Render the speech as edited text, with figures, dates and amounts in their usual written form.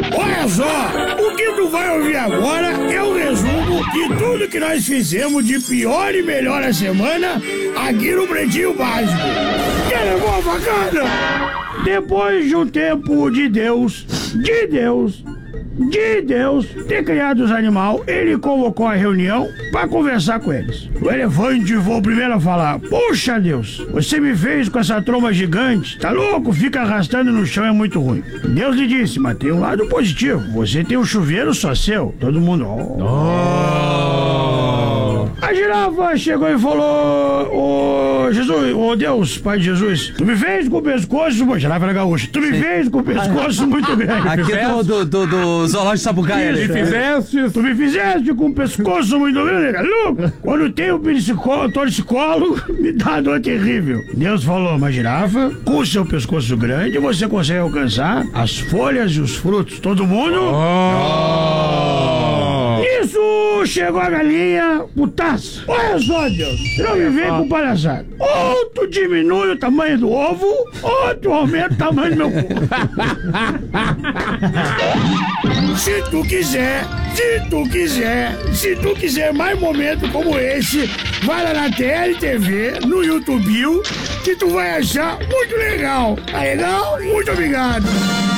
Olha só, o que tu vai ouvir agora é o resumo de tudo que nós fizemos de pior e melhor a semana aqui no Pretinho Básico. Que levou bacana? Depois de um tempo de Deus ter criado os animais, ele convocou a reunião para conversar com eles. O elefante foi o primeiro a falar: "Puxa Deus, você me fez com essa tromba gigante, tá louco? Fica arrastando no chão, é muito ruim." Deus lhe disse: "Mas tem um lado positivo, você tem um chuveiro só seu." Todo mundo... A girafa chegou e falou: "Ô Jesus, ô Deus, Pai de Jesus, tu me fez com o pescoço..." A girafa era gaúcha. "Tu me fez com o pescoço muito grande." Aqui é do Zoológico de Sapucaia. Tu me fizeste com o pescoço muito grande, louco. Quando tem o torcicolo, me dá dor terrível. Deus falou: "Mas girafa, com o seu pescoço grande, você consegue alcançar as folhas e os frutos." Todo mundo... Isso chegou a galinha, putaça. Olha só, Deus, não me vem com palhaçada. Ou tu diminui o tamanho do ovo, ou tu aumenta o tamanho do meu cu. Se tu quiser mais momentos como esse, vai lá na TLTV, no YouTube, que tu vai achar muito legal. Tá legal? Muito obrigado.